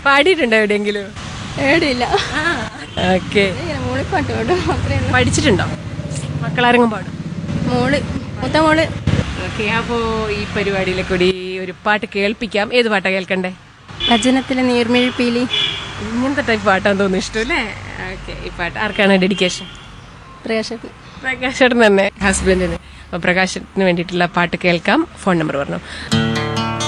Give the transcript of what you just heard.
പാടിയിട്ടുണ്ടോ എവിടെയെങ്കിലും? ഏടിയില്ല. ഓക്കെ. മൂളിപ്പാട്ട് പാടും അത്രേ ഉള്ളൂ. പഠിച്ചിട്ടുണ്ടോ? മക്കളാരെങ്കിലും പാടും? മൂത്ത മോള്. ഓക്കെ. അപ്പോൾ ഈ പരിപാടിയിലെ കൂടി ഒരു പാട്ട് കേൾപ്പിക്കാം. ഏത് പാട്ടാ കേൾക്കണ്ടേ? ഭജനത്തിലെ നീർമിഴിപ്പീലി. ഇങ്ങനത്തെ ടൈപ്പ് പാട്ടാന്ന് തോന്നുന്നു ഇഷ്ടം അല്ലേ? ഓക്കെ. ഈ പാട്ട് ആർക്കാണ് ഡെഡിക്കേഷൻ? പ്രകാശത്തിന്. പ്രകാശേട്ടൻ തന്നെ, ഹസ്ബൻഡിന്. അപ്പോൾ പ്രകാശത്തിന് വേണ്ടിയിട്ടുള്ള പാട്ട് കേൾക്കാം. ഫോൺ നമ്പർ പറഞ്ഞു.